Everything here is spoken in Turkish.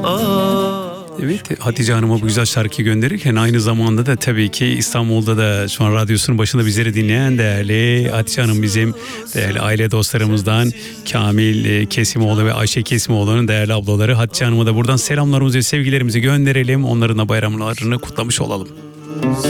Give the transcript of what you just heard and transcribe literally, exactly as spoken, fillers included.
Evet, Hatice Hanım'a bu güzel şarkıyı gönderirken aynı zamanda da tabii ki İstanbul'da da şu an radyosunun başında bizleri dinleyen değerli Hatice Hanım, bizim değerli aile dostlarımızdan Kamil Kesimoğlu ve Ayşe Kesimoğlu'nun değerli ablaları. Hatice Hanım'a da buradan selamlarımızı ve sevgilerimizi gönderelim. Onların da bayramlarını kutlamış olalım.